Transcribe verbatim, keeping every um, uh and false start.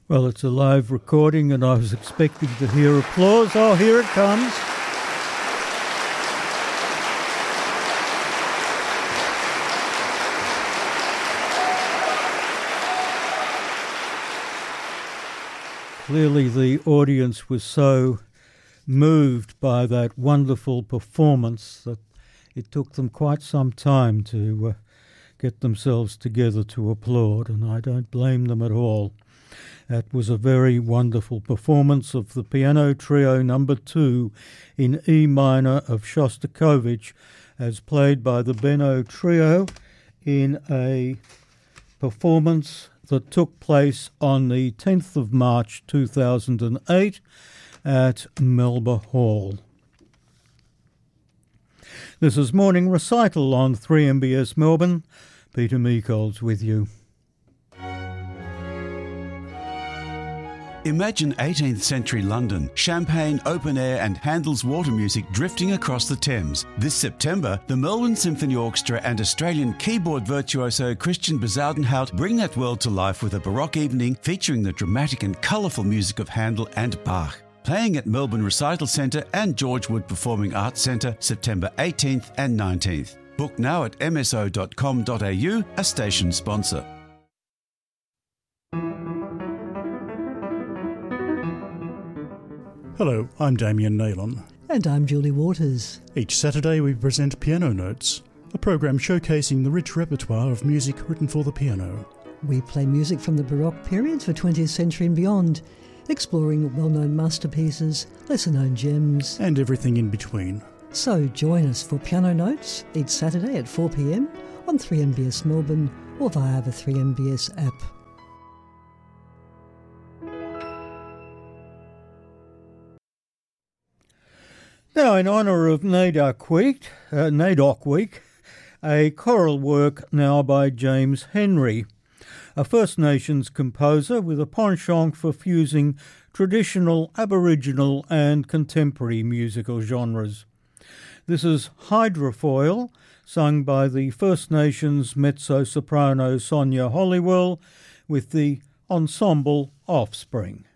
Well, it's a live recording and I was expecting to hear applause. Oh, here it comes. Clearly the audience was so moved by that wonderful performance that it took them quite some time to uh, get themselves together to applaud, and I don't blame them at all. That was a very wonderful performance of the piano trio number two in E minor of Shostakovich, as played by the Benno Trio in a performance that took place on the tenth of March two thousand eight at Melba Hall. This is Morning Recital on three M B S Melbourne. Peter Meikols with you. Imagine eighteenth century London, champagne, open air and Handel's water music drifting across the Thames. This September, the Melbourne Symphony Orchestra and Australian keyboard virtuoso Christian Bezuidenhout bring that world to life with a Baroque evening featuring the dramatic and colourful music of Handel and Bach. Playing at Melbourne Recital Centre and George Wood Performing Arts Centre September eighteenth and nineteenth. Book now at m s o dot com dot a u, a station sponsor. Hello, I'm Damien Naylon. And I'm Julie Waters. Each Saturday we present Piano Notes, a program showcasing the rich repertoire of music written for the piano. We play music from the Baroque period for twentieth century and beyond, exploring well-known masterpieces, lesser-known gems, and everything in between. So join us for Piano Notes each Saturday at four p m on three M B S Melbourne or via the three M B S app. Now, in honour of NAIDOC Week, uh, NAIDOC Week, a choral work now by James Henry, a First Nations composer with a penchant for fusing traditional, Aboriginal and contemporary musical genres. This is Hydrofoil, sung by the First Nations mezzo-soprano Sonia Hollywell with the ensemble Offspring.